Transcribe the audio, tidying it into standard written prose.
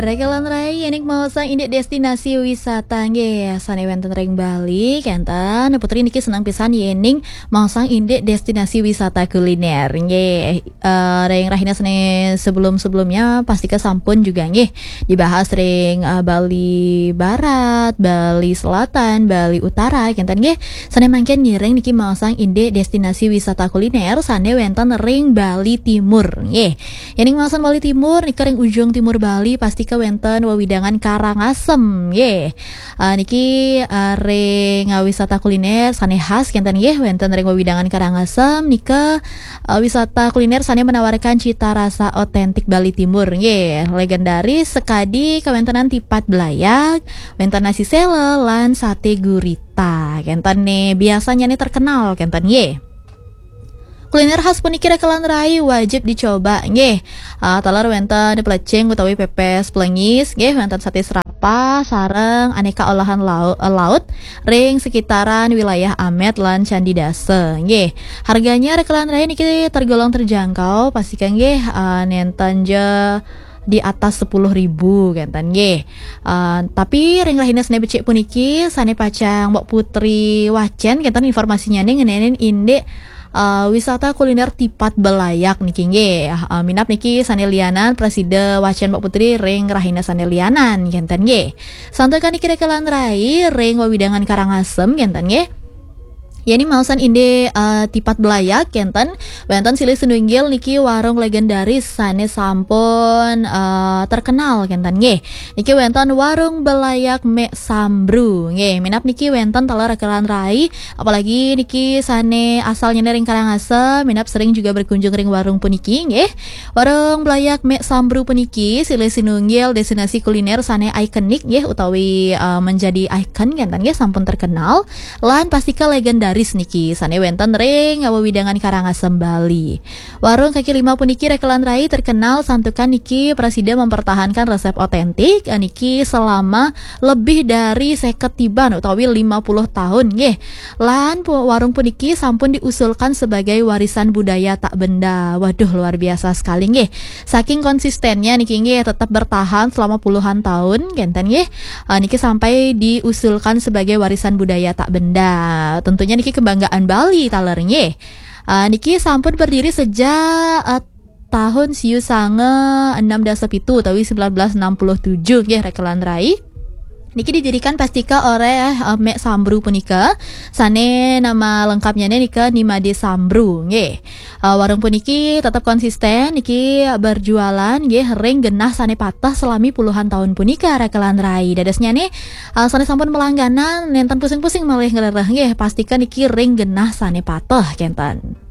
Rekelan rai yenik mau sang indek destinasi wisata nggih sane wonten ring Bali kenten putri niki senang pisan yening mau sang indek destinasi wisata kuliner nggih ring rahina sene sebelum-sebelumnya pasti sampun juga nggih dibahas ring Bali Barat, Bali Selatan, Bali Utara kenten nggih sane mangken nyiring niki mau sang indek destinasi wisata kuliner sane wonten ring Bali Timur nggih. Yening mau sang Bali Timur niki ring ujung timur Bali pasti wenten wewidangan Karangasem nggih. Niki ring wisata kuliner sane khas kenten nggih wenten ring wewidangan Karangasem nika wisata kuliner sane menawarkan cita rasa otentik Bali Timur nggih. Legendaris sekadi kawentenan tipat belayak, wenten nasi sele lan sate gurita. Kenten nih biasanya nih terkenal kenten nggih. Kuliner khas puniki rekelan rai wajib dicoba nggih. Talar wenten pelecing utawi pepes plengis nggih wenten sate serapa sareng aneka olahan laut ring sekitaran wilayah Amet lan Candi Dase nggih. Harganya rekelan rai niki tergolong terjangkau pastikan nggih nenten je di atas 10.000 kenten nggih. Tapi ring rahina sene becik puniki sane pacang Mbok Putri Wacen kenten informasinya nih ngenenen indek wisata kuliner tipat belayak niki nggih. Minap niki sane lianan preside Wacen Mbak Putri ring rahina sane lianan kenten nggih. Santai kan niki rekelan rai ring wewidangan Karangasem kenten nggih. Yani mausan inde tipat belayak kenten wonten silih senunggil niki warung legendaris sane sampun terkenal kenten nggih. Niki wonten warung belayak Mek Sambru nggih. Minap niki wonten talar rekelan rai apalagi niki sane asalnya ring Karangasem minap sering juga berkunjung ring warung puniki nggih. Warung belayak Mek Sambru puniki silih sinunggil destinasi kuliner sane ikonik nggih utawi menjadi ikon kenten nggih sampun terkenal lan pastika legendaris niki sane wenten ring wewidangan Karangasem Bali. Warung kaki lima puniki rekelan rai terkenal santukan niki presiden mempertahankan resep otentik niki selama lebih dari 50 tiban utawi 50 tahun nggih. Lan warung puniki sampun diusulkan sebagai warisan budaya tak benda. Waduh luar biasa sekali nggih. Saking konsistennya niki nggih tetap bertahan selama puluhan tahun kenten nggih. Niki sampai diusulkan sebagai warisan budaya tak benda. Tentunya niki kebanggaan Bali taler nggih. Niki sampun berdiri sejak tahun siu sange 6 utawi 1967 nggih rekelan rai. Niki didirikan pastika oleh Mek Sambru punika sane nama lengkapnya nika Nimade Sambru nggih. Warung puniki tetap konsisten niki berjualan nggih ring genah sane patah selami puluhan tahun punika rekelan rai. Dadasnya nih sane sampun melangganan nenten pusing-pusing malih ngelereh nggih pastikan niki ring genah sane patah kenten.